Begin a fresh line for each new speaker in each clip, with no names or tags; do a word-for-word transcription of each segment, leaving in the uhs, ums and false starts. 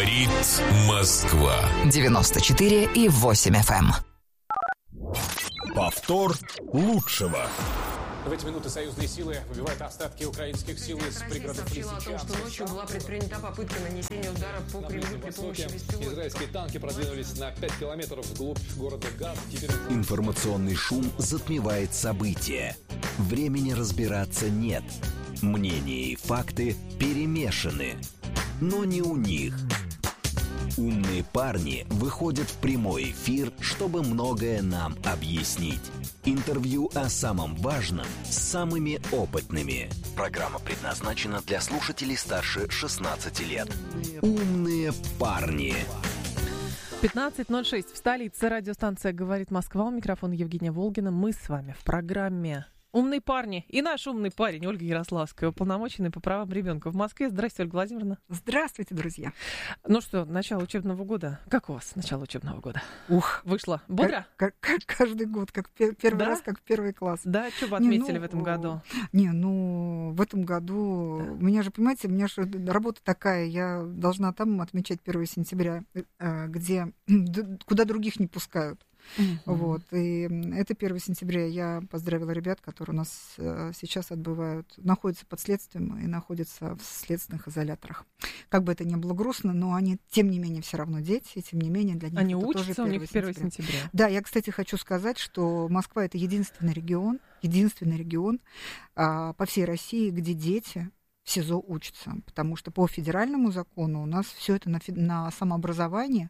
Говорит Москва.
девяносто четыре и восемь эф эм.
Повтор лучшего.
В эти минуты союзные силы выбивают остатки украинских сил из пригородов
сообщила о том, что ночью была предпринята попытка нанесения удара по Кремлю при помощи беспилотников.
Израильские танки продвинулись на пять километров вглубь города Газ. Теперь...
Информационный шум затмевает события. Времени разбираться нет. Мнения и факты перемешаны. Но не у них. Умные парни выходят в прямой эфир, чтобы многое нам объяснить. Интервью о самом важном с самыми опытными. Программа предназначена для слушателей старше шестнадцати лет. Умные парни.
пятнадцать ноль шесть в столице. Радиостанция «Говорит Москва». У микрофона Евгения Волгина. Мы с вами в программе «Умные парни». И наш умный парень Ольга Ярославская, уполномоченный по правам ребенка в Москве. Здравствуйте, Ольга Владимировна.
Здравствуйте, друзья.
Ну что, начало учебного года. Как у вас начало учебного года?
Ух,
вышло бодро?
Как, как, как каждый год, как пер, первый да? раз, как первый класс.
Да, что вы отметили
не, ну,
в этом году?
Не, ну, в этом году, да. у меня же, понимаете, у меня же работа такая, я должна там отмечать первое сентября, где, куда других не пускают. Uh-huh. Вот. И это первое сентября. Я поздравила ребят, которые у нас сейчас отбывают, находятся под следствием и находятся в следственных изоляторах. Как бы это ни было грустно, но они, тем не менее, все равно дети, и тем не менее для них
они
это
учатся,
тоже
у них первое сентября. Да,
я, кстати, хочу сказать, что Москва — это единственный регион, единственный регион а, по всей России, где дети в СИЗО учатся, потому что по федеральному закону у нас все это на, на самообразование,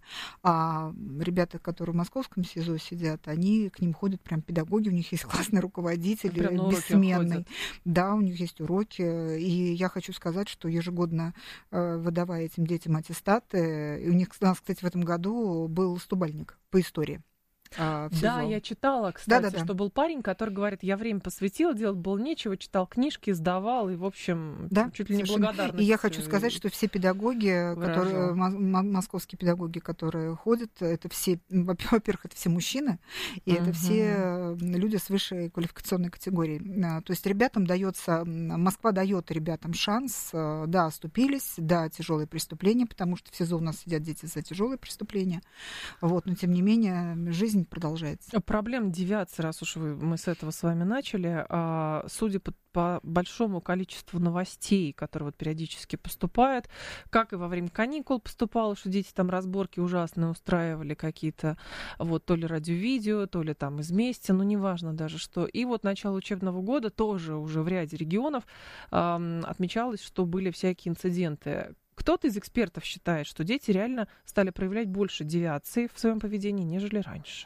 а ребята, которые в московском СИЗО сидят, они к ним ходят прям педагоги, у них есть классный руководитель, бессменный. Да, у них есть уроки, и я хочу сказать, что ежегодно, выдавая этим детям аттестаты, и у них, у нас, кстати, в этом году был стобальник по истории. А,
да, я читала, кстати, да, да, да. что был парень, который говорит, я время посвятил, делать было нечего, читал книжки, сдавал, и, в общем, да, чуть ли не благодарность.
И я хочу сказать, что все педагоги, которые, московские педагоги, которые ходят, это все, во-первых, это все мужчины, и uh-huh. это все люди с высшей квалификационной категорией. То есть ребятам дается, Москва дает ребятам шанс, да, оступились, да, тяжелые преступления, потому что в СИЗО у нас сидят дети за тяжелые преступления, вот, но тем не менее жизнь продолжается.
Проблема девиации, раз уж вы, мы с этого с вами начали, а, судя по, по большому количеству новостей, которые вот периодически поступают, как и во время каникул поступало, что дети там разборки ужасные устраивали какие-то, вот, то ли радио-видео, то ли там из мести, ну, неважно даже что. И вот начало учебного года тоже уже в ряде регионов а, отмечалось, что были всякие инциденты. Кто-то из экспертов считает, что дети реально стали проявлять больше девиации в своем поведении, нежели раньше.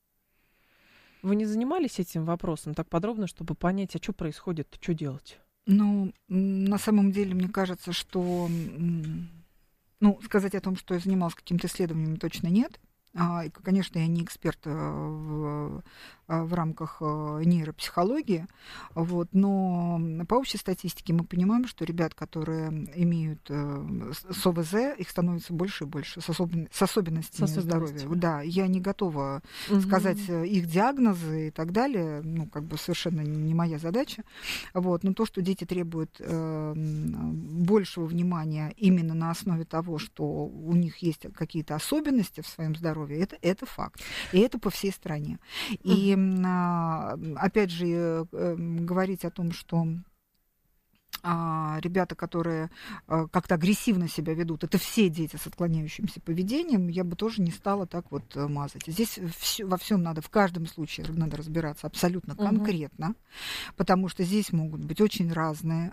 Вы не занимались этим вопросом так подробно, чтобы понять, а что происходит, что делать?
Ну, на самом деле, мне кажется, что... Ну, сказать о том, что я занималась каким-то исследованием, точно нет. А, конечно, я не эксперт в, в рамках нейропсихологии, вот, но по общей статистике мы понимаем, что ребят, которые имеют с ОВЗ, их становится больше и больше, с, особен, с особенностями с здоровья. Да, я не готова угу. сказать их диагнозы и так далее, ну, как бы совершенно не моя задача, вот, но то, что дети требуют э, большего внимания именно на основе того, что у них есть какие-то особенности в своем здоровье, Это, это факт. И это по всей стране. И, опять же, говорить о том, что ребята, которые как-то агрессивно себя ведут, это все дети с отклоняющимся поведением, я бы тоже не стала так вот мазать. Здесь всё, во всем надо, в каждом случае надо разбираться абсолютно конкретно, угу. потому что здесь могут быть очень разные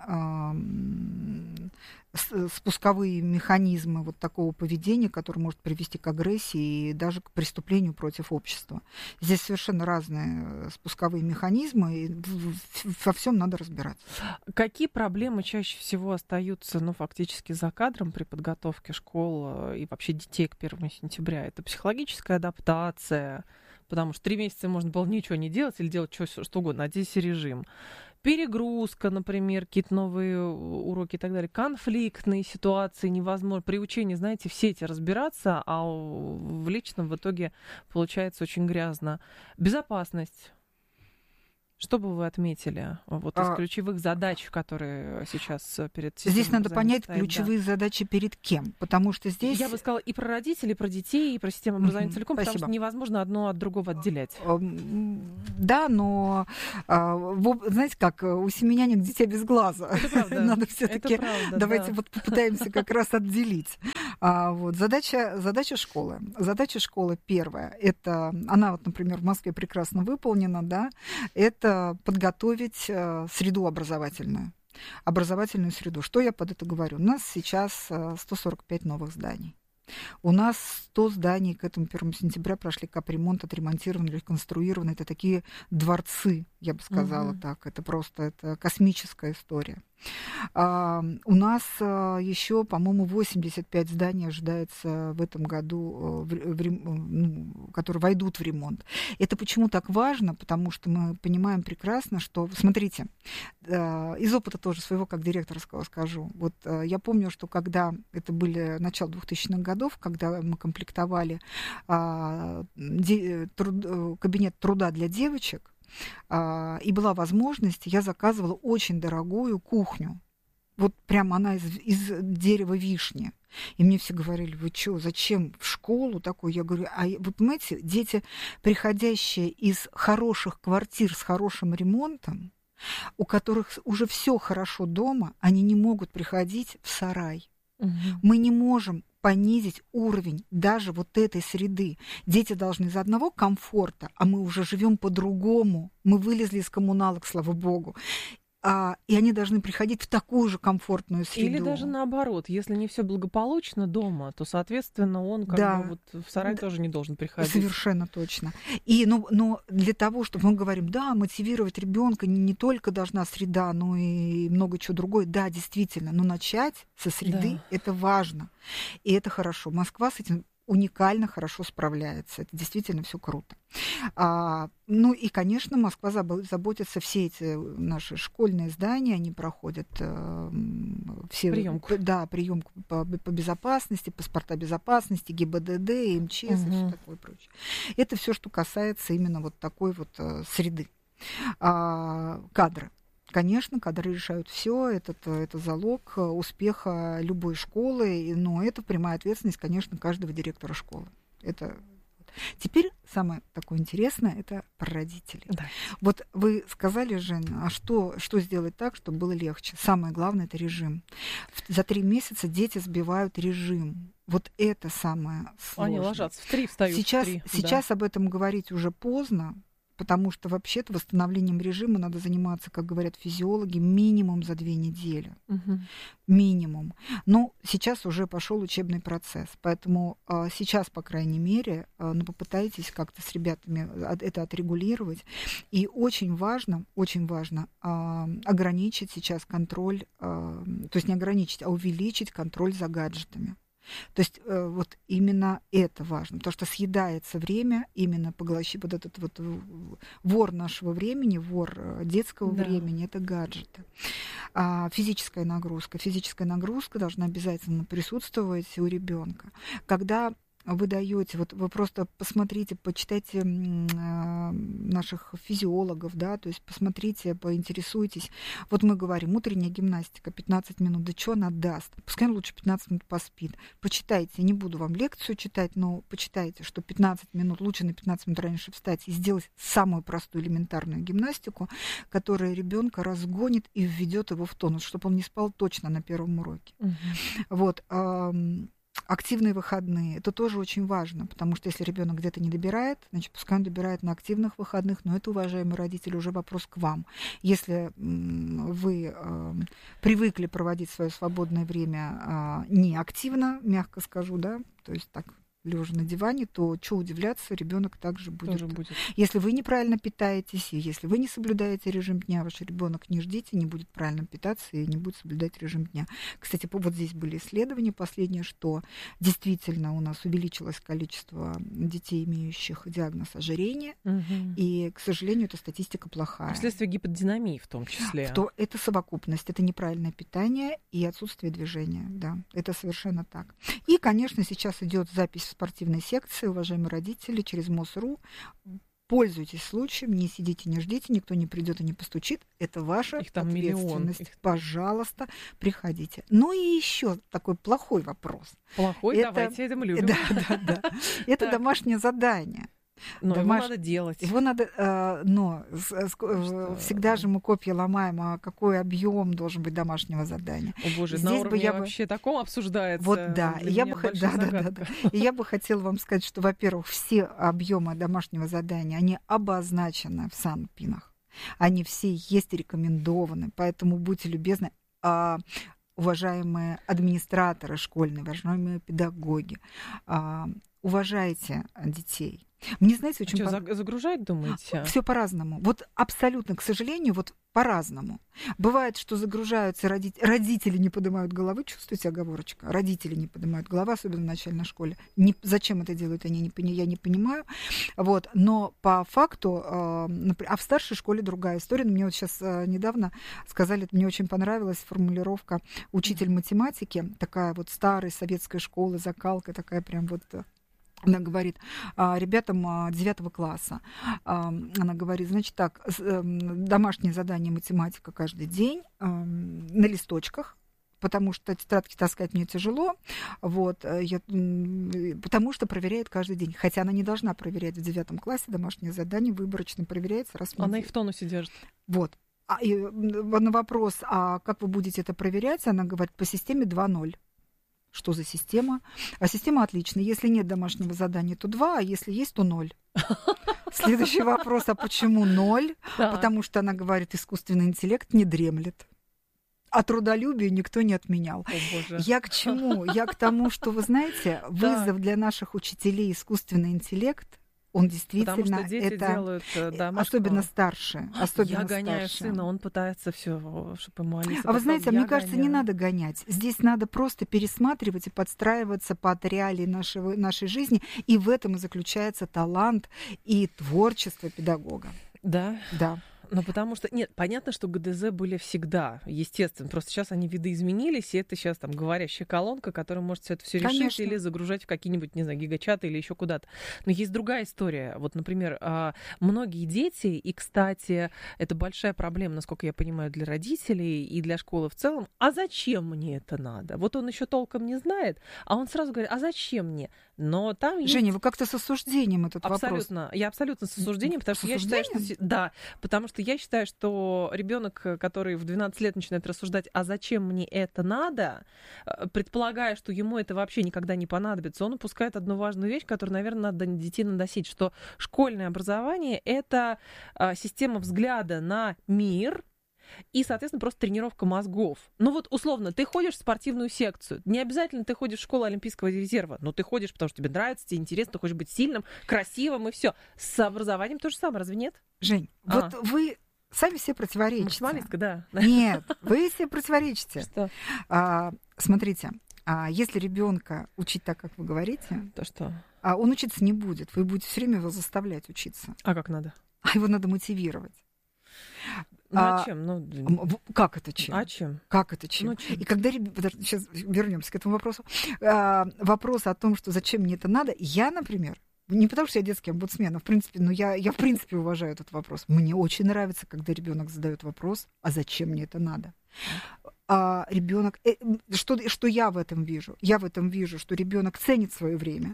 спусковые механизмы вот такого поведения, которое может привести к агрессии и даже к преступлению против общества. Здесь совершенно разные спусковые механизмы, и во всем надо разбираться.
Какие проблемы чаще всего остаются, ну, фактически за кадром при подготовке школ и вообще детей к первому сентября? Это психологическая адаптация, потому что три месяца можно было ничего не делать или делать что, что угодно, а здесь режим. Перегрузка, например, какие-то новые уроки и так далее. Конфликтные ситуации невозможно. При учении, знаете, все эти разбираться, а в личном в итоге получается очень грязно. Безопасность. Что бы вы отметили вот из
А,
ключевых задач, которые сейчас перед системой
Здесь надо
образования
понять
стоят?
ключевые
Да.
задачи перед кем, потому что здесь...
Я бы сказала и про родителей, и про детей, и про систему образования
Мгм,
целиком,
спасибо.
потому что невозможно одно от другого отделять.
М, Да, но а, в- знаете как, у семеняник дитя без глаза.
Это правда.
Надо
Это
все-таки
правда,
давайте
да.
вот попытаемся как раз отделить. А, вот, задача, задача школы. Задача школы первая, это, она вот, например, в Москве прекрасно выполнена, да, это подготовить э, среду образовательную. Образовательную среду. Что я под это говорю? У нас сейчас э, сто сорок пять новых зданий. У нас сто зданий к этому первому сентября прошли капремонт, отремонтированы, реконструированы. Это такие дворцы, я бы сказала
Мгм.
так. Это просто это космическая история. А, у нас а, еще, по-моему, восемьдесят пять зданий ожидается в этом году, а, в, в рем- ну, которые войдут в ремонт. Это почему так важно? Потому что мы понимаем прекрасно, что, смотрите, а, из опыта тоже своего, как директора ска- скажу. Вот а, я помню, что когда это были начало двухтысячных годов, когда мы комплектовали а, де- труд- кабинет труда для девочек, а, и была возможность, я заказывала очень дорогую кухню. Вот прям она из, из дерева вишни. И мне все говорили, вы что, зачем в школу такую? Я говорю, а вы понимаете, дети, приходящие из хороших квартир с хорошим ремонтом, у которых уже все хорошо дома, они не могут приходить в сарай.
Мгм.
Мы не можем понизить уровень даже вот этой среды. Дети должны из одного комфорта, а мы уже живем по-другому. Мы вылезли из коммуналок, слава богу. А, и они должны приходить в такую же комфортную среду.
Или даже наоборот, если не все благополучно дома, то, соответственно, он как
Да.
бы вот в сарай
Да.
тоже не должен приходить.
Совершенно точно. И, ну, но для того, чтобы мы говорим, да, мотивировать ребенка не, не только должна среда, но и много чего другое. Да, действительно, но начать со среды
Да.
это важно. И это хорошо. Москва с этим уникально хорошо справляется. Это действительно все круто. А, ну и, конечно, Москва забо- заботится, все эти наши школьные здания, они проходят э, все...
Приёмку.
п- Да, приемку по, по безопасности, паспорта безопасности, ГИБДД, МЧС и
Мгм.
все такое прочее. Это все, что касается именно вот такой вот э, среды. А, кадры. Конечно, кадры решают все, это, это залог э, успеха любой школы, и- но это прямая ответственность, конечно, каждого директора школы. Это... Теперь самое такое интересное, это про родителей.
Да.
Вот вы сказали, Женя, а что, что сделать так, чтобы было легче? Самое главное – это режим. В- За три месяца дети сбивают режим. Вот это самое сложное.
Они ложатся в три, встают
Сейчас,
в три. да.
сейчас об этом говорить уже поздно, потому что вообще-то восстановлением режима надо заниматься, как говорят физиологи, минимум за две недели.
Мгм.
Минимум. Но сейчас уже пошел учебный процесс. Поэтому а, сейчас, по крайней мере, а, ну, попытайтесь как-то с ребятами от- это отрегулировать. И очень важно, очень важно а, ограничить сейчас контроль, а, то есть не ограничить, а увеличить контроль за гаджетами. То есть э, вот именно это важно, потому что съедается время, именно поглощает вот этот вот э, вор нашего времени, вор э, детского
Да.
времени, это гаджеты. А физическая нагрузка. Физическая нагрузка должна обязательно присутствовать у ребенка. Когда вы даете, вот вы просто посмотрите, почитайте м, а, наших физиологов, да, то есть посмотрите, поинтересуйтесь. Вот мы говорим, утренняя гимнастика, пятнадцать минут, да что она даст? Пускай он лучше пятнадцать минут поспит. Почитайте, я не буду вам лекцию читать, но почитайте, что пятнадцать минут, лучше на пятнадцать минут раньше встать и сделать самую простую элементарную гимнастику, которая ребенка разгонит и введет его в тонус, чтобы он не спал точно на первом уроке.
Мгм.
Вот. ам, Активные выходные. Это тоже очень важно, потому что если ребенок где-то не добирает, значит, пускай он добирает на активных выходных, но это, уважаемые родители, уже вопрос к вам. Если м, вы ам, привыкли проводить свое свободное время а, неактивно, мягко скажу, да, то есть так, лежа на диване, то что удивляться, ребенок также будет.
Тоже будет.
Если вы неправильно питаетесь, и если вы не соблюдаете режим дня, ваш ребенок не ждите, не будет правильно питаться и не будет соблюдать режим дня. Кстати, вот здесь были исследования последние, что действительно у нас увеличилось количество детей, имеющих диагноз ожирения,
Мгм.
и, к сожалению, эта статистика плохая.
Вследствие гиподинамии в том числе.
То это совокупность, это неправильное питание и отсутствие движения, да, это совершенно так. И, конечно, сейчас идет запись в спортивной секции, уважаемые родители, через МОСРУ. Пользуйтесь случаем, не сидите, не ждите, никто не придет и не постучит. Это ваша
Их там
ответственность.
миллион.
Пожалуйста, приходите. Ну и еще такой плохой вопрос.
Плохой,
Это-
давайте, это мы любим.
Да, да, да. Это
Так.
домашнее задание.
Но его
домаш-
надо делать.
Его надо, э, но с- с-
Что?
всегда же мы копья ломаем, а какой объем должен быть домашнего задания.
О боже,
Здесь
на
бы
уровне
я бы-
вообще таком обсуждается.
Вот да,
Для
я
меня
бы, х-
большая
да, да, да,
загадка.
да. И я бы хотела вам сказать, что, во-первых, все объемы домашнего задания, они обозначены в санпинах. Они все есть рекомендованы, поэтому будьте любезны, а, уважаемые администраторы школьные, уважаемые педагоги, а, уважайте детей. Мне, знаете, очень
Что,
пон-
за- загружать, думаете?
все по-разному. Вот абсолютно, к сожалению, вот по-разному. Бывает, что загружаются родители, родители не поднимают головы, чувствуете оговорочка? Родители не поднимают головы, особенно в начальной школе. Не, зачем это делают, они не, пони- я не понимаю. Вот. Но по факту, э, напр- а в старшей школе другая история. Мне вот сейчас э, недавно сказали, мне очень понравилась формулировка учитель математики, такая вот старой советской школы, закалка такая прям вот... э, Она говорит а, ребятам а, девятого класса, а, она говорит, значит так, с- эм, домашнее задание математика каждый день эм, на листочках, потому что тетрадки таскать мне тяжело, вот, э, я, м, потому что проверяет каждый день. Хотя она не должна проверять в девятом классе, домашнее задание выборочно проверяется раз в
Она
неделю.
их в тонусе держит.
Вот. А, и, м, на вопрос, а как вы будете это проверять, она говорит, по системе два ноль. Что за система? А система отличная. Если нет домашнего задания, то два, а если есть, то ноль. Следующий вопрос, а почему ноль?
Да.
Потому что она говорит, искусственный интеллект не дремлет. А трудолюбие никто не отменял.
О, боже.
Я к чему? Я к тому, что, вы знаете, вызов для наших учителей искусственный интеллект, он действительно
Потому что дети
это...
делают э, домашку.
Особенно старшие. Особенно
Я гоняю
старшие.
сына, он пытается все, чтобы ему Алиса
А вы
поставила.
знаете, мне
Я
кажется, не
гоняю.
надо гонять. Здесь надо просто пересматривать и подстраиваться под реалии нашего, нашей жизни. И в этом и заключается талант и творчество педагога.
Да.
Да.
Ну, потому что, нет, понятно, что ГДЗ были всегда, естественно. Просто сейчас они видоизменились, и это сейчас там говорящая колонка, которая может все это все решить
Конечно.
или загружать в какие-нибудь, не знаю, гигачаты или еще куда-то. Но есть другая история. Вот, например, а, многие дети, и, кстати, это большая проблема, насколько я понимаю, для родителей и для школы в целом. А зачем мне это надо? Вот он еще толком не знает, а он сразу говорит, а зачем мне? Но там есть...
Женя, вы как-то с осуждением этот вопрос.
Абсолютно. Я абсолютно с осуждением, потому
С
что я считаю, что...
осуждением?
се- Да, потому что я считаю, что ребенок, который в двенадцать лет начинает рассуждать, а зачем мне это надо, э, предполагая, что ему это вообще никогда не понадобится, он упускает одну важную вещь, которую, наверное, надо детей надосить, что школьное образование — это э, система взгляда на мир, и, соответственно, просто тренировка мозгов. Ну вот, условно, ты ходишь в спортивную секцию. Не обязательно ты ходишь в школу Олимпийского резерва, но ты ходишь, потому что тебе нравится, тебе интересно, ты хочешь быть сильным, красивым и все. С образованием то же самое, разве нет?
Жень,
А.
вот вы сами себе противоречите.
Максималистка, да.
Нет, вы себе противоречите.
Что?
А, смотрите, а если ребенка учить так, как вы говорите,
То что?
а он учиться не будет. Вы будете все время его заставлять учиться.
А как надо?
А его надо мотивировать.
Ну,
А,
а чем? Ну,
М, в- Как это чем?
а чем?
Как это чем?
Ну, чем?
И когда ребенок... Подожди, сейчас вернемся к этому вопросу. А, вопрос о том, что зачем мне это надо, я, например, не потому что я детский омбудсмен, а в принципе, ну я, я в принципе уважаю этот вопрос. Мне очень нравится, когда ребенок задает вопрос, а зачем мне это надо? А ребенок, э, что, что я в этом вижу? Я в этом вижу, что ребенок ценит свое время.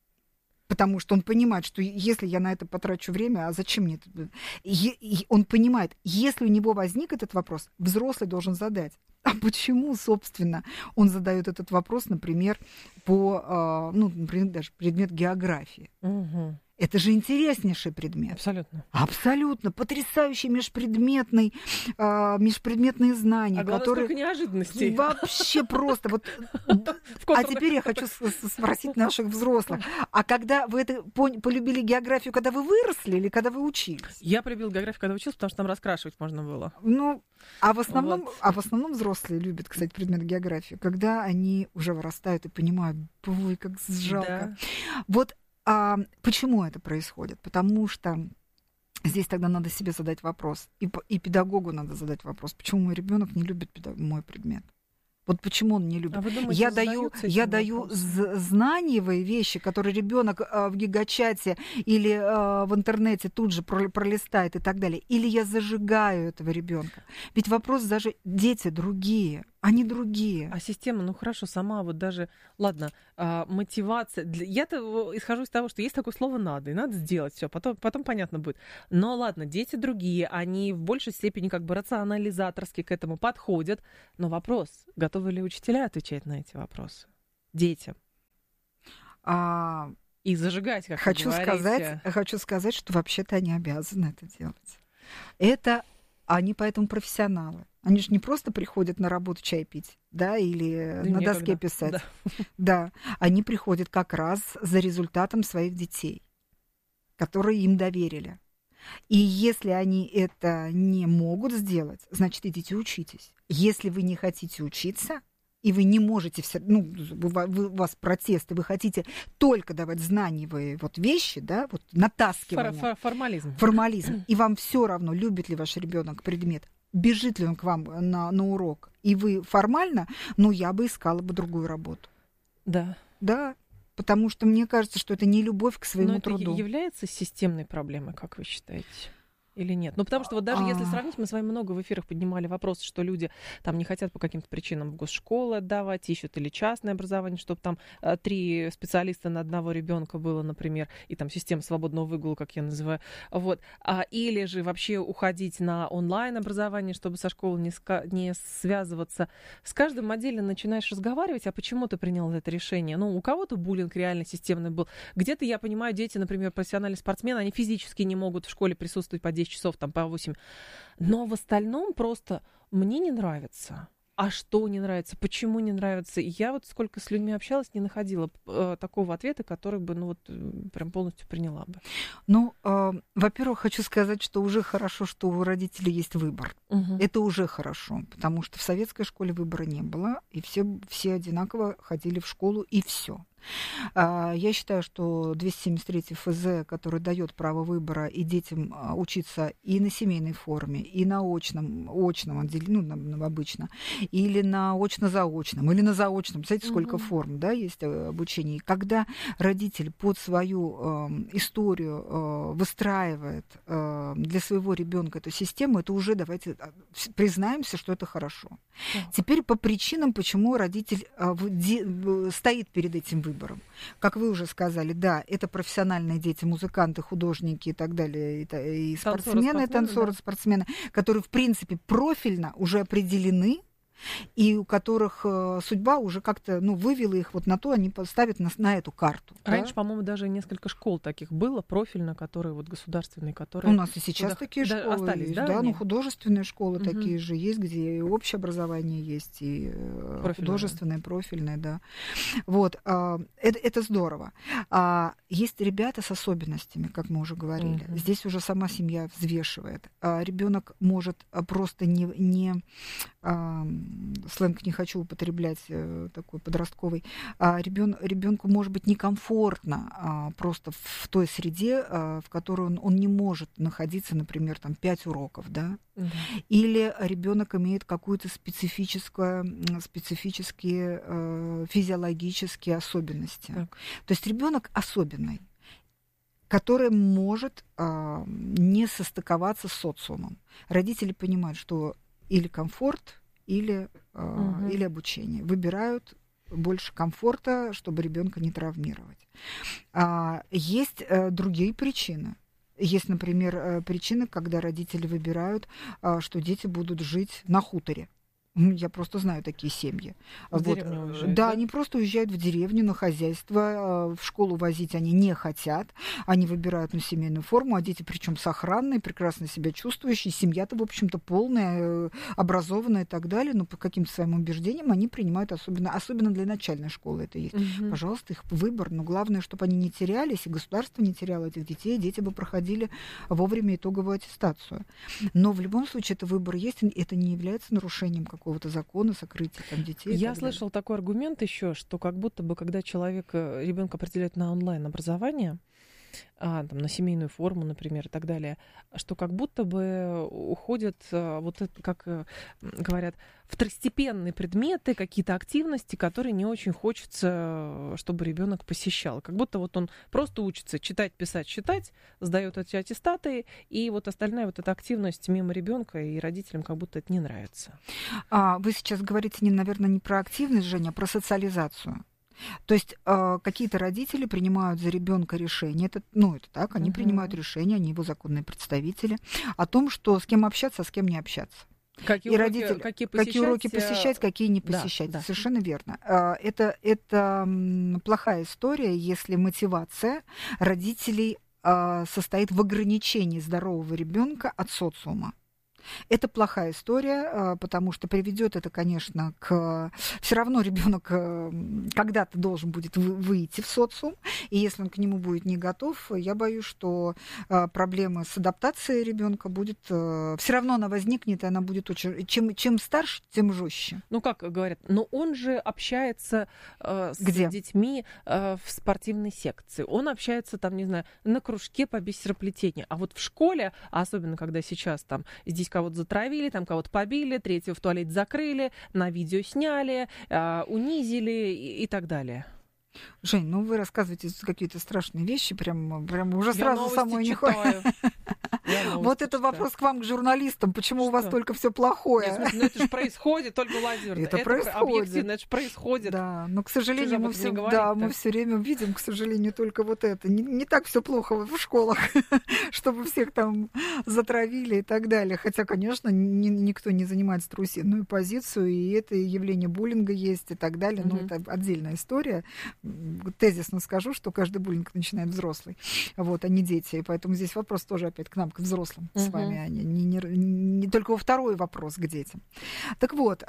Потому что он понимает, что если я на это потрачу время, а зачем мне это? И, и он понимает, если у него возник этот вопрос, взрослый должен задать. А почему, собственно, он задает этот вопрос, например, по, э, ну, например, даже предмет географии?
Угу.
Это же интереснейший предмет.
Абсолютно.
Абсолютно. Потрясающий межпредметный, э, межпредметные знания,
А главное,
которые...
сколько неожиданностей.
Вообще просто. Вот.
В
А
контурных-
теперь я хочу с- с- спросить наших взрослых. А когда вы это пон- полюбили географию, когда вы выросли или когда вы учились?
Я полюбила географию, когда училась, потому что там раскрашивать можно было.
Ну, а в основном,
Вот.
а в основном взрослые любят, кстати, предмет географии, когда они уже вырастают и понимают, ой, как жалко.
Да.
Вот а, почему это происходит? Потому что здесь тогда надо себе задать вопрос. И, п- и педагогу надо задать вопрос. Почему мой ребенок не любит педа- мой предмет? Вот почему он не любит.
А вы думаете,
я даю,
задаются
я
этим
даю
вопросом?
з- знаниевые вещи, которые ребенок в гигачате или э, в интернете тут же про- пролистает и так далее. Или я зажигаю этого ребенка. Ведь вопрос даже дети другие, они другие.
А система, ну хорошо, сама вот даже, ладно, а, мотивация. Для- Я-то исхожу из того, что есть такое слово «надо», и надо сделать все, потом, потом понятно будет. Но ладно, дети другие, они в большей степени как бы рационализаторски к этому подходят. Но вопрос, готовы ли учителя отвечать на эти вопросы детям?
А,
И зажигать, как
хочу,
вы говорите.
сказать, хочу сказать, что вообще-то они обязаны это делать. Это они поэтому профессионалы. Они же не просто приходят на работу чай пить, да, или
Да
на
некогда.
доске писать.
Да.
Да, они приходят как раз за результатом своих детей, которые им доверили. И если они это не могут сделать, значит, идите учитесь. Если вы не хотите учиться, и вы не можете, все, ну, вы- вы- у вас протесты, вы хотите только давать знаниевые вот вещи, да, вот натаскивание,
Фор- фор- формализм.
формализм, и вам все равно, любит ли ваш ребенок предмет, бежит ли он к вам на, на урок, и вы формально, ну, я бы искала бы другую работу.
Да.
Да, потому что мне кажется, что это не любовь к своему
Но это
труду.
я- является системной проблемой, как вы считаете? Или нет? Ну, потому что вот даже если
А.
сравнить, мы с вами много в эфирах поднимали вопросы, что люди там не хотят по каким-то причинам в госшколы отдавать, ищут или частное образование, чтобы там э, три специалиста на одного ребенка было, например, и там система свободного выгула, как я называю. Вот. А, или же вообще уходить на онлайн-образование, чтобы со школы не, ска- не связываться. С каждым отдельно начинаешь разговаривать, а почему ты принял это решение? Ну, у кого-то буллинг реально системный был. Где-то, я понимаю, дети, например, профессиональные спортсмены, они физически не могут в школе присутствовать по десять часов, там, по восемь. Но в остальном просто мне не нравится. А что не нравится? Почему не нравится? И я вот сколько с людьми общалась, не находила э, такого ответа, который бы, ну вот, э, прям полностью приняла бы.
Ну, э, во-первых, хочу сказать, что уже хорошо, что у родителей есть выбор.
Мгм.
Это уже хорошо, потому что в советской школе выбора не было, и все, все одинаково ходили в школу, и все. Я считаю, что двести семьдесят третий эф зэ, который дает право выбора и детям а, учиться и на семейной форме, и на очном, очном отделении, ну, на, на обычно, или на очно-заочном, или на заочном. Представляете, сколько
Мгм.
форм, да, есть э, обучение. И когда родитель под свою э, историю э, выстраивает э, для своего ребенка эту систему, это уже, давайте а, вс- признаемся, что это хорошо.
Так.
Теперь по причинам, почему родитель а, в- де- в- стоит перед этим выбором. Как вы уже сказали, да, это профессиональные дети, музыканты, художники и так далее, и, та- и
Танцоры,
спортсмены, и
спортсмены,
танцоры,
да.
спортсмены, которые, в принципе, профильно уже определены, и у которых э, судьба уже как-то, ну, вывела их вот на то, они поставят на, на эту карту. да.
Раньше, по-моему, даже несколько школ таких было, профильно, которые вот государственные, которые...
У нас и сейчас
куда-
такие
да,
школы
остались,
есть,
да,
да,
они?
ну, художественные школы
Мгм.
такие же есть, где и общее образование есть, и э,
Профильное.
художественное, профильное, да. Вот, а, это, это здорово. А, есть ребята с особенностями, как мы уже говорили.
Мгм.
Здесь уже сама семья взвешивает. А, ребенок может а, просто не, не а, сленг не хочу употреблять э, такой подростковый, а ребен, ребенку может быть некомфортно а, просто в той среде, а, в которой он, он не может находиться, например, там пять уроков, да,
Да.
или ребенок имеет какую-то специфическую, м, специфические э, физиологические особенности.
Так.
То есть ребенок особенный, который может а, не состыковаться с социумом. Родители понимают, что или комфорт, или, а,
Мгм.
или обучение. Выбирают больше комфорта, чтобы ребенка не травмировать. А, есть э, другие причины. Есть, например, э, причины, когда родители выбирают, а, что дети будут жить на хуторе. М, Я просто знаю такие семьи.
В
Вот,
деревню
э,
уезжают,
да,
да?
они просто уезжают в деревню на хозяйство, э, в школу возить они не хотят, они выбирают на семейную форму, а дети причем сохранные, прекрасно себя чувствующие, семья-то, в общем-то, полная, э, образованная и так далее, но по каким-то своим убеждениям они принимают особенно, особенно для начальной школы это есть.
Мгм.
Пожалуйста, их выбор, но главное, чтобы они не терялись, и государство не теряло этих детей, дети бы проходили вовремя итоговую аттестацию. Но в любом случае это выбор есть, и это не является нарушением какого-то закона, сокрытия там детей. и
Я
так далее.
слышала такой аргумент еще, что как будто бы, когда человек, ребенка определяют на онлайн-образование, а, там, на семейную форму, например, и так далее, что как будто бы уходят, а, вот это, как а, говорят, второстепенные предметы, какие-то активности, которые не очень хочется, чтобы ребенок посещал. Как будто вот он просто учится читать, писать, считать, сдает эти аттестаты, и вот остальная вот эта активность мимо ребенка, и родителям как будто это не нравится.
А, вы сейчас говорите, не, наверное, не про активность, Женя, а про социализацию. То есть э, какие-то родители принимают за ребенка решение, это, ну это так, они uh-huh. принимают решение, они его законные представители, о том, что с кем общаться, а с кем не общаться.
Какие,
и
уроки,
родители,
какие, посещать,
какие уроки посещать, какие не посещать. Да, да. Совершенно верно. Это, это плохая история, если мотивация родителей состоит в ограничении здорового ребенка от социума. Это плохая история, потому что приведет это, конечно, к... Все равно ребенок когда-то должен будет выйти в социум, и если он к нему будет не готов, я боюсь, что проблема с адаптацией ребенка будет... Все равно она возникнет, и она будет очень... Чем, чем старше, тем жестче.
Ну, как говорят, но он же общается э, с
Где?
детьми э, в спортивной секции. Он общается, там, не знаю, на кружке по бисероплетению. А вот в школе, особенно когда сейчас там здесь кого-то затравили, там кого-то побили, третьего в туалете закрыли, на видео сняли, э, унизили и, и так далее.
Жень, ну вы рассказываете какие-то страшные вещи, прям, прям уже
Я
сразу самой не хватит. Вот это вопрос к вам, к журналистам. Почему у вас только все плохое?
Нет, ну это же происходит, только Владимир.
Это, это происходит.
Объективно, это же происходит.
Да, но, к сожалению, мы все, да, мы все время видим, к сожалению, только вот это. Не, не так все плохо в школах, чтобы всех там затравили и так далее. Хотя, конечно, ни, никто не занимает страусиную позицию, и это явление буллинга есть и так далее. Но mm-hmm. это отдельная история. Тезисно скажу, что каждый буллинг начинает взрослый, вот, а не дети. И поэтому здесь вопрос тоже опять к нам, к взрослым uh-huh. с вами, а не, не, не, не только во второй вопрос к детям. Так вот,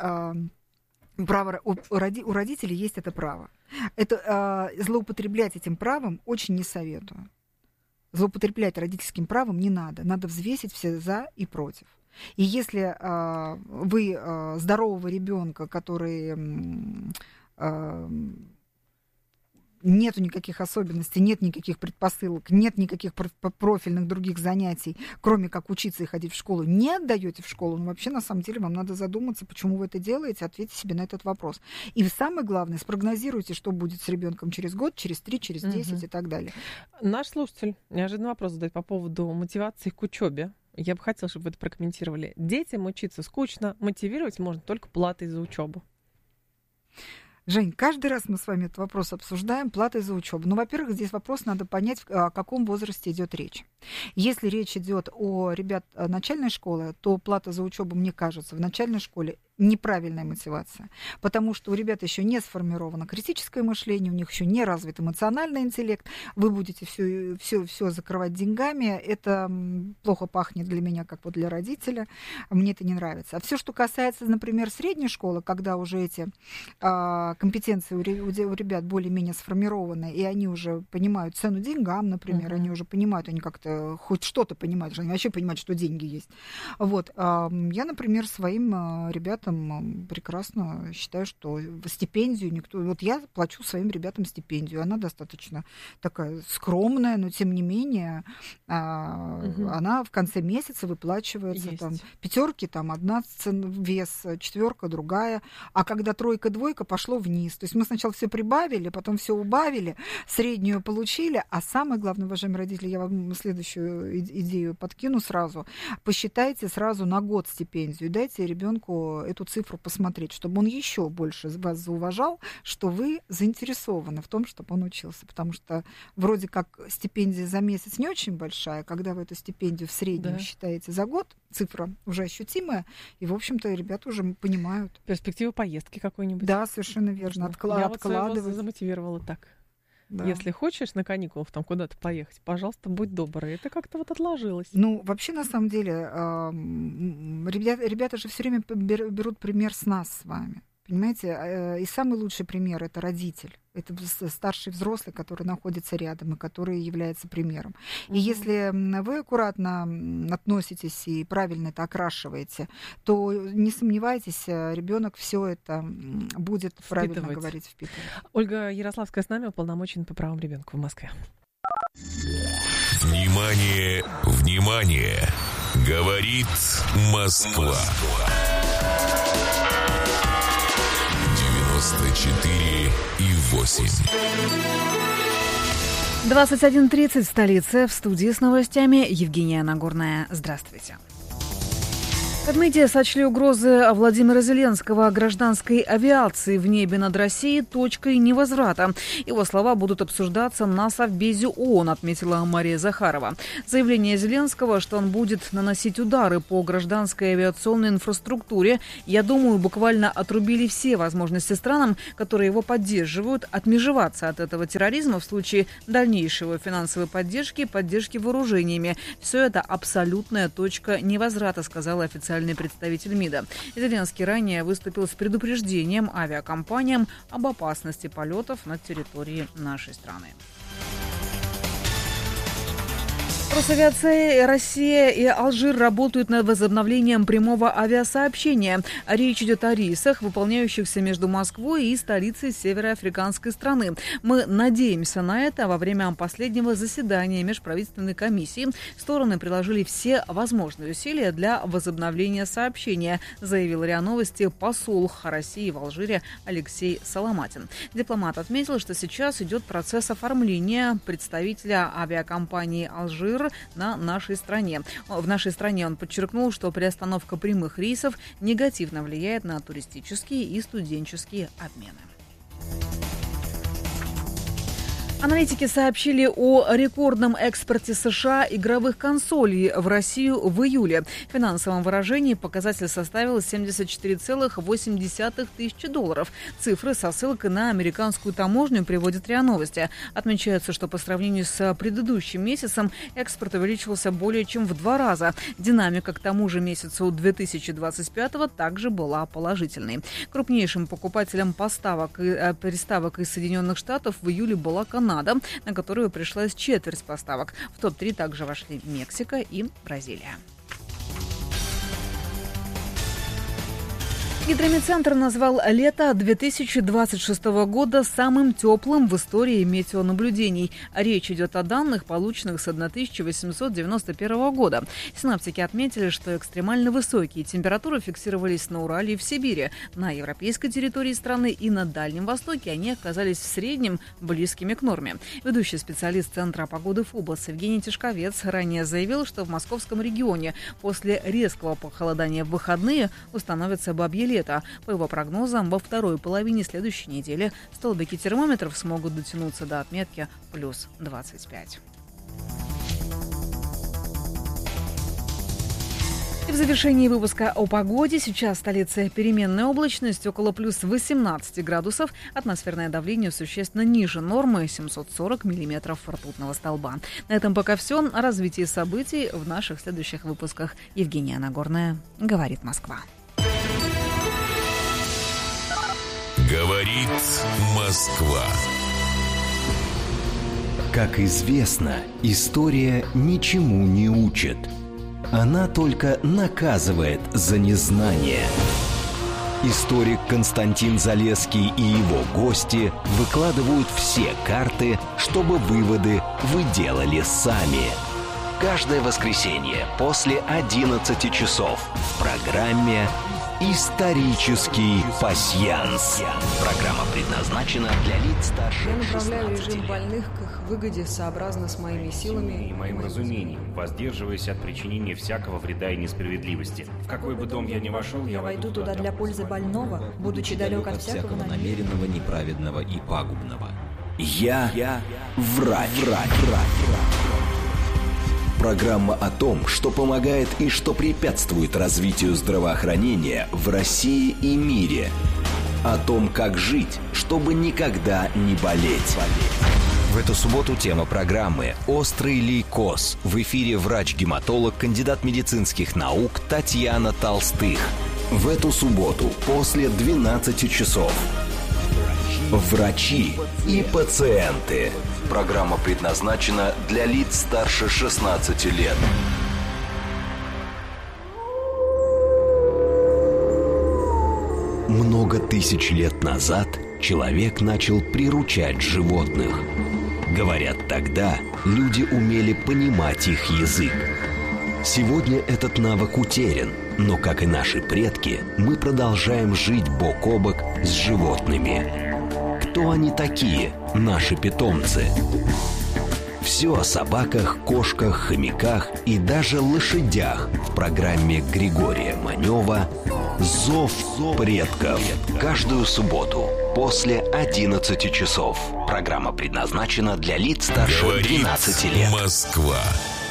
право, у, у родителей есть это право. Это, злоупотреблять этим правом очень не советую. Злоупотреблять родительским правом не надо. Надо взвесить все за и против. И если вы здорового ребенка, который... нету никаких особенностей, нет никаких предпосылок, нет никаких профильных других занятий, кроме как учиться и ходить в школу, не отдаете в школу, ну, вообще, на самом деле, вам надо задуматься, почему вы это делаете, ответьте себе на этот вопрос. И самое главное, спрогнозируйте, что будет с ребенком через год, через три, через десять угу. и так далее.
Наш слушатель неожиданный вопрос задает по поводу мотивации к учебе. Я бы хотела, чтобы вы это прокомментировали. Детям учиться скучно, мотивировать можно только платой за учебу.
Жень, каждый раз мы с вами этот вопрос обсуждаем, платой за учебу. Ну, во-первых, здесь вопрос надо понять, о каком возрасте идет речь. Если речь идет о ребят начальной школы, то плата за учебу, мне кажется, в начальной школе неправильная мотивация, потому что у ребят еще не сформировано критическое мышление, у них еще не развит эмоциональный интеллект, вы будете все, все, все закрывать деньгами, это плохо пахнет для меня, как вот для родителя, мне это не нравится. А все, что касается, например, средней школы, когда уже эти а, компетенции у, у ребят более-менее сформированы, и они уже понимают цену деньгам, например, uh-huh. они уже понимают, они как-то хоть что-то понимают, они вообще понимают, что деньги есть. Вот. А, я, например, своим а, ребятам прекрасно считаю, что стипендию никто... Вот я плачу своим ребятам стипендию. Она достаточно такая скромная, но тем не менее угу. она в конце месяца выплачивается. Там, пятерки, там одна вес, четверка другая. А когда тройка, двойка, пошло вниз. То есть мы сначала все прибавили, потом все убавили, среднюю получили. А самое главное, уважаемые родители, я вам следующую идею подкину сразу. Посчитайте сразу на год стипендию. Дайте ребенку эту цифру посмотреть, чтобы он еще больше вас зауважал, что вы заинтересованы в том, чтобы он учился. Потому что вроде как стипендия за месяц не очень большая, когда вы эту стипендию в среднем да. считаете за год, цифра уже ощутимая, и, в общем-то, ребята уже понимают.
Перспектива поездки какой-нибудь.
Да, совершенно верно. Откла-
Я
откладывать.
вот замотивировала так.
Да.
Если хочешь на каникулах там куда-то поехать, пожалуйста, будь добрый. Это как-то вот отложилось.
Ну, вообще, на самом деле, э, ребята, ребята же все время берут пример с нас с вами. Понимаете? И самый лучший пример – это родитель. Это старший взрослый, который находится рядом и который является примером. И mm-hmm. если вы аккуратно относитесь и правильно это окрашиваете, то не сомневайтесь, ребенок все это будет впитывать. Правильно говорить, впитывать.
Ольга Ярославская с нами, уполномоченная по правам ребенка в Москве.
Внимание, внимание! Говорит Москва. девяносто четыре и восемь.
двадцать один тридцать в столице. В студии с новостями Евгения Нагорная. Здравствуйте. В Кадмыте сочли угрозы Владимира Зеленского гражданской авиации в небе над Россией точкой невозврата. Его слова будут обсуждаться на Совбезе ООН, отметила Мария Захарова. Заявление Зеленского, что он будет наносить удары по гражданской авиационной инфраструктуре, я думаю, буквально отрубили все возможности странам, которые его поддерживают, отмежеваться от этого терроризма в случае дальнейшего финансовой поддержки и поддержки вооружениями. Все это абсолютная точка невозврата, сказала официальный представитель МИДа. Зеленский ранее выступил с предупреждением авиакомпаниям об опасности полетов над территорией нашей страны. Росавиация Россия и Алжир работают над возобновлением прямого авиасообщения. Речь идет о рейсах, выполняющихся между Москвой и столицей североафриканской страны. Мы надеемся на это. Во время последнего заседания межправительственной комиссии стороны приложили все возможные усилия для возобновления сообщения, заявил РИА Новости посол России в Алжире Алексей Соломатин. Дипломат отметил, что сейчас идет процесс оформления представителя авиакомпании «Алжир» на нашей стране. В нашей стране он подчеркнул, что приостановка прямых рейсов негативно влияет на туристические и студенческие обмены. Аналитики сообщили о рекордном экспорте США игровых консолей в Россию в июле. В финансовом выражении показатель составил семьдесят четыре целых восемь десятых тысячи долларов. Цифры со ссылкой на американскую таможню приводит РИА Новости. Отмечается, что по сравнению с предыдущим месяцем экспорт увеличился более чем в два раза. Динамика к тому же месяцу две тысячи двадцать пятого также была положительной. Крупнейшим покупателем поставок и приставок из Соединенных Штатов в июле была Канада, на которую пришлась четверть поставок. В топ три также вошли Мексика и Бразилия. Гидромедцентр назвал лето две тысячи двадцать шестого года самым теплым в истории метеонаблюдений. Речь идет о данных, полученных с тысяча восемьсот девяносто первого года. Синоптики отметили, что экстремально высокие температуры фиксировались на Урале и в Сибири. На европейской территории страны и на Дальнем Востоке они оказались в среднем близкими к норме. Ведущий специалист Центра погоды ФОБОС Евгений Тишковец ранее заявил, что в московском регионе после резкого похолодания в выходные установится бабье лето. По его прогнозам, во второй половине следующей недели столбики термометров смогут дотянуться до отметки плюс двадцать пять. И в завершении выпуска о погоде. Сейчас в столице переменная облачность, около плюс восемнадцати градусов. Атмосферное давление существенно ниже нормы, семьсот сорок миллиметров ртутного столба. На этом пока все. О развитии событий в наших следующих выпусках. Евгения Нагорная, говорит Москва.
Говорит Москва.
Как известно, история ничему не учит. Она только наказывает за незнание. Историк Константин Залесский и его гости выкладывают все карты, чтобы выводы вы делали сами. Каждое воскресенье после одиннадцати часов в программе «Исторический пасьянс». Программа предназначена для лиц старше
Я направляю
шестнадцати
режим
лет.
больных к их выгоде сообразно с моими силами
и моим разумением, воздерживаясь от причинения всякого вреда и несправедливости. В какой бы дом я ни вошел, я войду туда для пользы больного,
будучи далек от всякого намеренного, неправедного и пагубного.
Я, Я врач. врач. Программа о том, что помогает и что препятствует развитию здравоохранения в России и мире. О том, как жить, чтобы никогда не болеть.
В эту субботу тема программы «Острый лейкоз». В эфире врач-гематолог, кандидат медицинских наук Татьяна Толстых.
В эту субботу после двенадцати часов. Врачи и пациенты. Программа предназначена для лиц старше шестнадцати лет. Много тысяч лет назад человек начал приручать животных. Говорят, тогда люди умели понимать их язык. Сегодня этот навык утерян, но, как и наши предки, мы продолжаем жить бок о бок с животными. Кто они такие, наши питомцы? Все о собаках, кошках, хомяках и даже лошадях в программе Григория Манева «Зов предков». Каждую субботу после одиннадцати часов. Программа предназначена для лиц старше
Говорит
двенадцати лет.
Москва.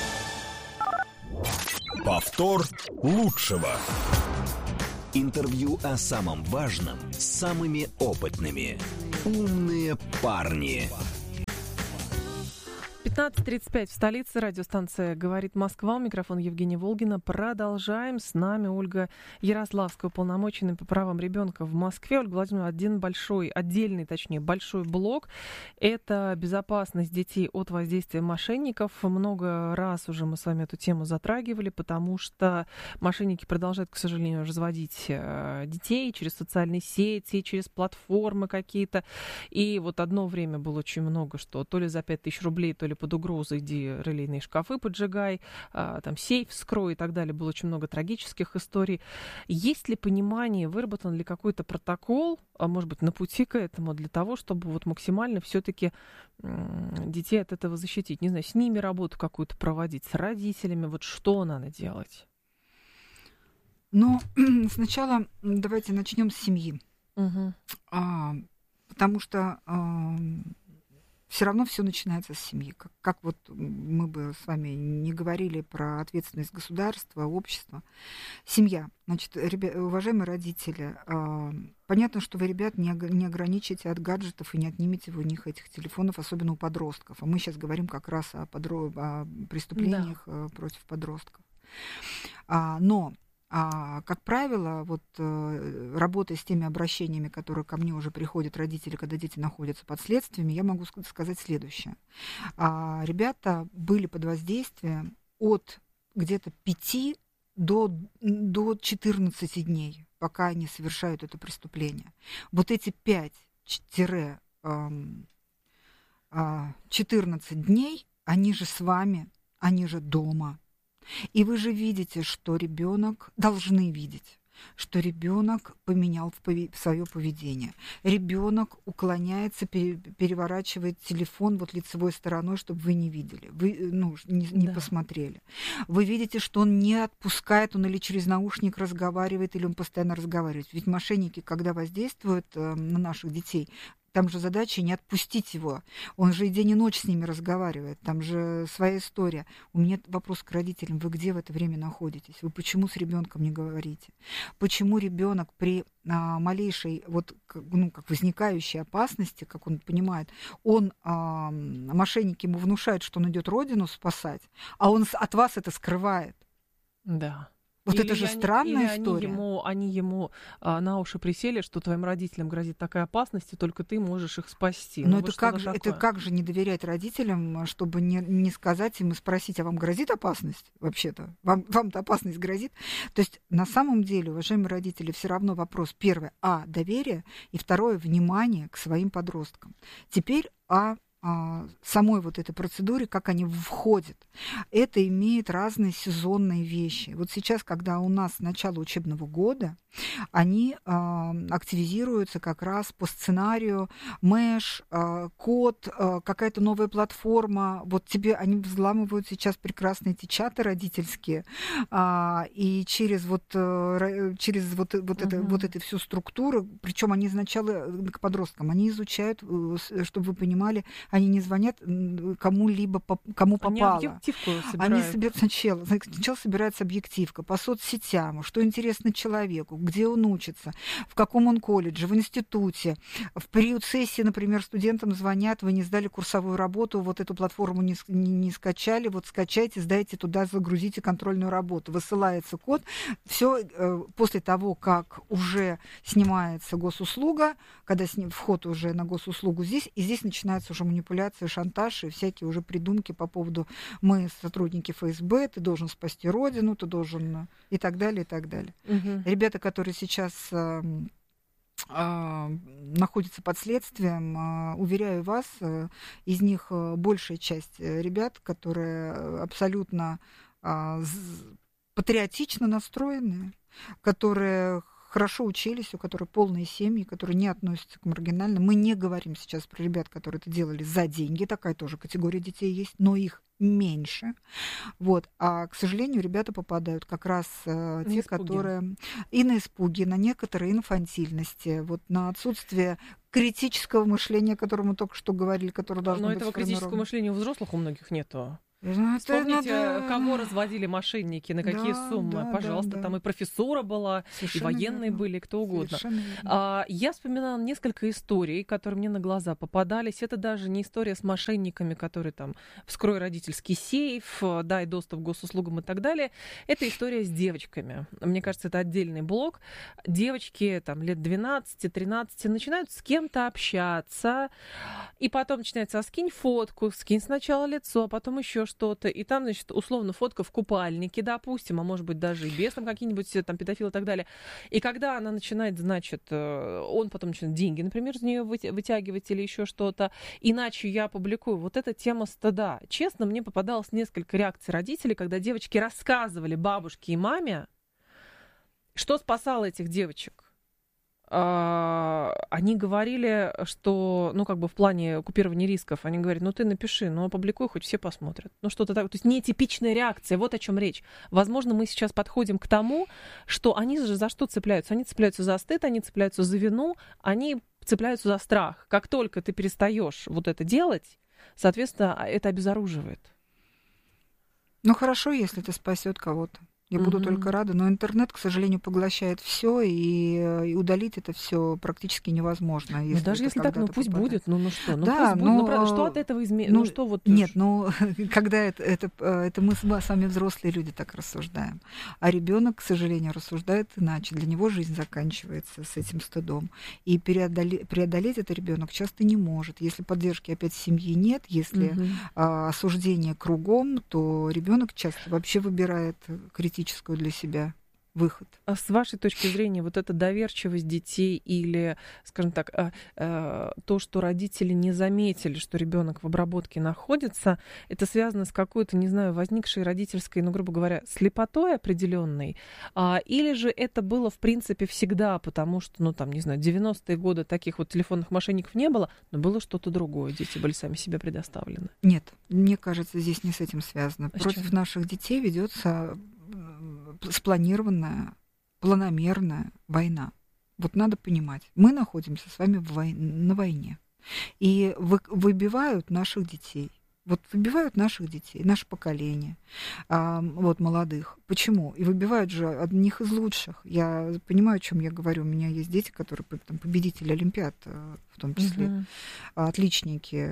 Повтор лучшего.
Интервью о самом важном с самыми опытными. Умные парни.
пятнадцать тридцать пять в столице. Радиостанция «Говорит Москва». Микрофон Евгения Волгина. Продолжаем. С нами Ольга Ярославская, уполномоченная по правам ребенка в Москве. Ольга Владимировна, один большой, отдельный, точнее, большой блок. Это безопасность детей от воздействия мошенников. Много раз уже мы с вами эту тему затрагивали, потому что мошенники продолжают, к сожалению, разводить детей через социальные сети, через платформы какие-то. И вот одно время было очень много, что то ли за пять тысяч рублей, то ли под угрозой иди релейные шкафы поджигай, а, там сейф вскрой и так далее. Было очень много трагических историй. Есть ли понимание, выработан ли какой-то протокол, а, может быть, на пути к этому, для того, чтобы вот максимально все-таки м- детей от этого защитить? Не знаю, с ними работу какую-то проводить, с родителями, вот что надо делать?
Ну, сначала давайте начнем с семьи.
Угу.
А, потому что... А, все равно все начинается с семьи. Как, как вот мы бы с вами не говорили про ответственность государства, общества. Семья. Значит, ребя, уважаемые родители, э, понятно, что вы ребят не, не ограничите от гаджетов и не отнимете у них этих телефонов, особенно у подростков. А мы сейчас говорим как раз о, подро... о преступлениях да. против подростков. А, но... А, как правило, вот э, работая с теми обращениями, которые ко мне уже приходят родители, когда дети находятся под следствиями, я могу сказать следующее. А, ребята были под воздействием от где-то пяти до, до четырнадцати дней, пока они совершают это преступление. Вот эти пять-четырнадцать дней, они же с вами, они же дома. И вы же видите, что ребенок, должны видеть, что ребенок поменял свое поведение. Ребенок уклоняется, переворачивает телефон вот лицевой стороной, чтобы вы не видели, вы ну, не, не да. посмотрели. Вы видите, что он не отпускает, он или через наушник разговаривает, или он постоянно разговаривает. Ведь мошенники, когда воздействуют э, на наших детей, там же задача не отпустить его. Он же и день и ночь с ними разговаривает. Там же своя история. У меня вопрос к родителям. Вы где в это время находитесь? Вы почему с ребенком не говорите? Почему ребенок при а, малейшей, вот, ну, как возникающей опасности, как он понимает, он, а, мошенники ему внушают, что он идет родину спасать, а он от вас это скрывает?
Да.
Вот
или
это же
они,
странная
или
история.
Они ему, они ему а, на уши присели, что твоим родителям грозит такая опасность, и только ты можешь их спасти.
Но
ну,
это,
вот
как же, это как же не доверять родителям, чтобы не, не сказать им и спросить, а вам грозит опасность вообще-то? Вам, вам-то опасность грозит? То есть на самом деле, уважаемые родители, все равно вопрос первый, а, доверие, и второе, внимание к своим подросткам. Теперь о самой вот этой процедуре, как они входят. Это имеет разные сезонные вещи. Вот сейчас, когда у нас начало учебного года, они э, активизируются как раз по сценарию Мэш, э, Код, э, какая-то новая платформа. Вот тебе они взламывают сейчас прекрасные эти чаты родительские, э, и через вот, э, через вот, вот, uh-huh. это, вот эту всю структуру, причем они сначала к подросткам, они изучают, чтобы вы понимали, они не звонят кому-либо, кому попало.
Они объективку собирают.
Они собирают сначала, сначала собирается объективка по соцсетям, что интересно человеку, где он учится, в каком он колледже, в институте. В период сессии, например, студентам звонят, вы не сдали курсовую работу, вот эту платформу не, не, не скачали, вот скачайте, сдайте туда, загрузите контрольную работу. Высылается код. Все э, после того, как уже снимается госуслуга, когда сни, вход уже на госуслугу здесь, и здесь начинается уже манипуляция, шантаж и всякие уже придумки по поводу мы сотрудники эф эс бэ, ты должен спасти родину, ты должен и так далее, и так далее. Угу. Ребята, которые сейчас находится под следствием. Уверяю вас, из них большая часть ребят, которые абсолютно патриотично настроенные, которые хорошо учились, у которых полные семьи, которые не относятся к маргинальным. Мы не говорим сейчас про ребят, которые это делали за деньги. Такая тоже категория детей есть, но их меньше. Вот. А, к сожалению, ребята попадают как раз э, те, испуги. которые и на испуги, на некоторые инфантильности, вот, на отсутствие критического мышления, о котором мы только что говорили, которое должно
но
быть
этого критического мышления у взрослых у многих нету.
Ну,
вспомните,
надо...
кого разводили мошенники, на какие
да,
суммы.
Да,
Пожалуйста,
да, да.
там и профессура была, совершенно и военные верно. Были, кто угодно. А, я вспоминала несколько историй, которые мне на глаза попадались. Это даже не история с мошенниками, которые там вскрой родительский сейф, дай доступ к госуслугам и так далее. Это история с девочками. Мне кажется, это отдельный блок. Девочки там лет двенадцать-тринадцать начинают с кем-то общаться, и потом начинается: а скинь фотку, скинь сначала лицо, а потом еще что-то, и там, значит, условно фотка в купальнике, допустим, а может быть даже и без там какие-нибудь там педофилы и так далее. И когда она начинает, значит, он потом начинает деньги, например, из нее вытягивать или еще что-то, иначе я публикую. Вот эта тема стыда. Честно, мне попадалось несколько реакций родителей, когда девочки рассказывали бабушке и маме, что спасало этих девочек. Они говорили, что, ну, как бы в плане купирования рисков, они говорят: ну, ты напиши, ну, опубликуй, хоть все посмотрят. Ну, что-то так. То есть нетипичная реакция, вот о чем речь. Возможно, мы сейчас подходим к тому, что они же за что цепляются? Они цепляются за стыд, они цепляются за вину, они цепляются за страх. Как только ты перестаешь вот это делать, соответственно, это обезоруживает.
Ну, хорошо, если это спасет кого-то. Я буду mm-hmm. только рада, но интернет, к сожалению, поглощает все, и, и удалить это все практически невозможно.
Если даже если так, ну пусть попадает. Будет, ну, ну что, ну
да,
пусть
но,
будет, ну правда, что от этого изменится? Ну, ну что вот?
Нет, ну когда это, это, это мы с вами взрослые люди так рассуждаем, а ребенок, к сожалению, рассуждает иначе. Для него жизнь заканчивается с этим стыдом, и преодолеть, преодолеть это ребенок часто не может. Если поддержки опять семьи нет, если mm-hmm. а, осуждение кругом, то ребенок часто вообще выбирает критическую для себя выход.
А с вашей точки зрения, вот эта доверчивость детей или, скажем так, то, что родители не заметили, что ребенок в обработке находится, это связано с какой-то, не знаю, возникшей родительской, ну, грубо говоря, слепотой определенной, или же это было, в принципе, всегда, потому что, ну, там, не знаю, девяностые годы таких вот телефонных мошенников не было, но было что-то другое, дети были сами себе предоставлены.
Нет, мне кажется, здесь не с этим связано.
А
Против наших детей ведется спланированная, планомерная война. Вот надо понимать, мы находимся с вами в вой... на войне. И вы... выбивают наших детей. Вот выбивают наших детей, наше поколение, а, вот, молодых. Почему? И выбивают же одних из лучших. Я понимаю, о чем я говорю. У меня есть дети, которые там, победители Олимпиад, в том числе, uh-huh. отличники,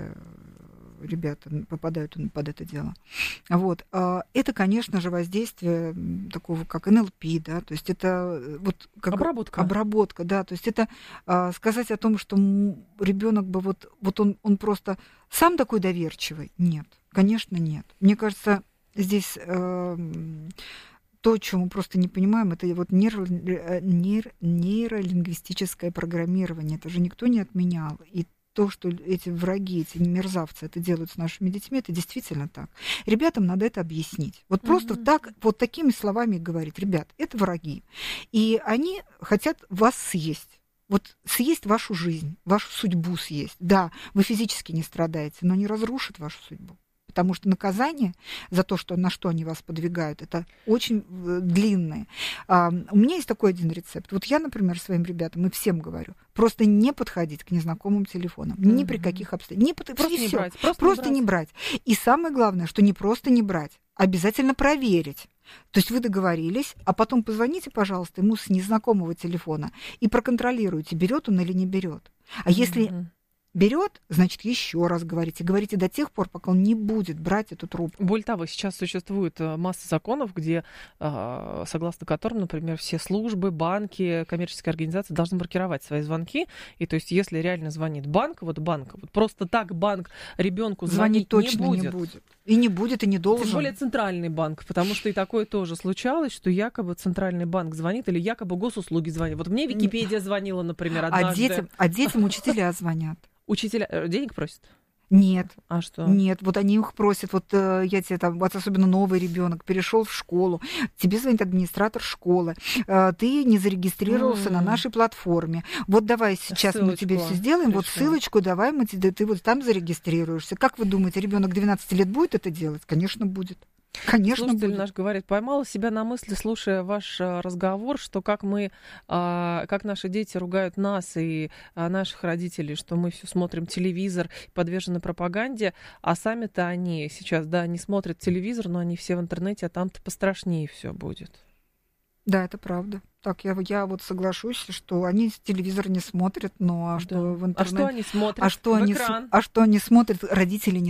ребята попадают под это дело. Вот. Это, конечно же, воздействие такого, как эн эл пи, да, то есть это вот как
обработка.
Обработка, да, то есть это сказать о том, что ребенок бы вот, вот он, он просто сам такой доверчивый. Нет, конечно, нет. Мне кажется, здесь э, то, что мы просто не понимаем, это вот нейро, нейро, нейролингвистическое программирование. Это же никто не отменял. И то, что эти враги, эти мерзавцы это делают с нашими детьми, это действительно так. Ребятам надо это объяснить. Вот mm-hmm. просто так, вот такими словами говорить: ребят, это враги. И они хотят вас съесть. Вот съесть вашу жизнь, вашу судьбу съесть. Да, вы физически не страдаете, но не разрушит вашу судьбу. Потому что наказание за то, что, на что они вас подвигают, это очень длинное. А, у меня есть такой один рецепт. Вот я, например, своим ребятам и всем говорю: просто не подходить к незнакомым телефонам. Mm-hmm. Ни при каких обстоятельствах. Не под...
Просто, не брать, просто,
просто
не брать.
не брать. И самое главное, что не просто не брать, обязательно проверить. То есть вы договорились, а потом позвоните, пожалуйста, ему с незнакомого телефона и проконтролируйте, берет он или не берет. А mm-hmm. если берет, значит, еще раз говорите. Говорите до тех пор, пока он не будет брать эту трубку.
Более того, сейчас существует масса законов, где, согласно которым, например, все службы, банки, коммерческие организации должны маркировать свои звонки. И то есть, если реально звонит банк, вот банк, вот просто так банк ребенку звонить, звонить точно не будет.
не будет. И не будет, и не должен.
Тем более центральный банк, потому что и такое тоже случалось, что якобы центральный банк звонит или якобы госуслуги звонят. Вот мне Википедия звонила, например, однажды.
А детям, а детям учителя звонят.
Учителя денег просят?
Нет.
А что?
Нет, вот они их просят, вот э, я тебе там, вот особенно новый ребенок перешел в школу, тебе звонит администратор школы, э, ты не зарегистрировался mm. на нашей платформе. Вот давай сейчас ссылочку мы тебе все сделаем, пришло. Вот ссылочку давай, мы тебе, ты вот там зарегистрируешься. Как вы думаете, ребенок двенадцати лет будет это делать? Конечно, будет. Конечно,
слушатель
будет.
наш говорит, поймала себя на мысли, слушая ваш разговор, что как мы, как наши дети ругают нас и наших родителей, что мы все смотрим телевизор, подвержены пропаганде, а сами-то они сейчас, да, не смотрят телевизор, но они все в интернете, а там-то пострашнее все будет.
Да, это правда. Так, я, я вот соглашусь, что они телевизор не смотрят, но а что
да.
в интернете...
А что они смотрят?
А что
в
они,
экран?
А что они смотрят, родители не